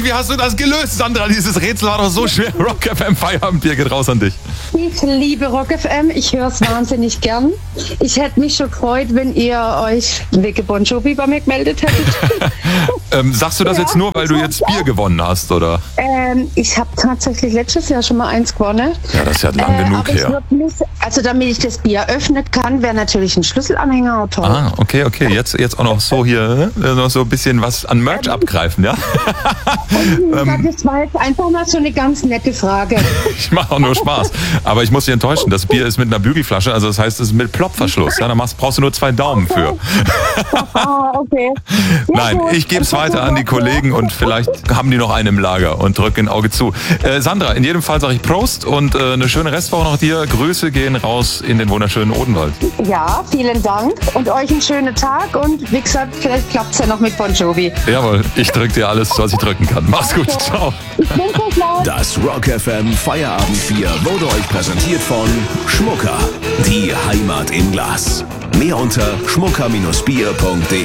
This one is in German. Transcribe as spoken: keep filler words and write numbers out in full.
nicht, wie hast du das gelöst, Sandra? Dieses Rätsel war doch so schwer. Rock F M Feierabendbier geht raus an dich. Ich liebe Rock F M, ich höre es wahnsinnig gern. Ich hätte mich schon gefreut, wenn ihr euch wegen Bon Jovi bei mir gemeldet hättet. ähm, sagst du das Ja, jetzt nur, weil du jetzt Bier gewonnen hast, oder? Ähm, ich habe tatsächlich letztes Jahr schon mal eins gewonnen. Ja, das ist ja lang Äh, genug aber ich her. würd nicht, also damit ich das Bier öffnen kann, wäre natürlich ein Schlüsselanhänger auch toll. Ah, okay, okay. Jetzt, jetzt auch noch so hier, äh, noch so ein bisschen was an Merch abgreifen, ja? ähm, das war jetzt einfach mal so eine ganz nette Frage. Ich mache auch nur Spaß. Aber ich muss dich enttäuschen, das Bier ist mit einer Bügelflasche, also das heißt, es ist mit Plopverschluss. Ja, da machst, brauchst du nur zwei Daumen für. Ah, okay. Ja, Nein, gut. ich gebe es weiter an die Kollegen und vielleicht haben die noch einen im Lager und drücken ein Auge zu. Äh, Sandra, in jedem Fall sage ich Prost und äh, eine schöne Restwoche noch dir. Grüße gehen raus in den wunderschönen Odenwald. Ja, vielen Dank und euch einen schönen Tag und wie gesagt, vielleicht klappt es ja noch mit Bon Jovi. Jawohl, ich drücke dir alles, was ich drücken kann. Mach's gut, ciao. Ich wünsche euch was. Das Rock F M Feierabendbier wurde euch präsentiert von Schmucker. Die Heimat im Glas. Mehr unter schmucker Bindestrich bier punkt de.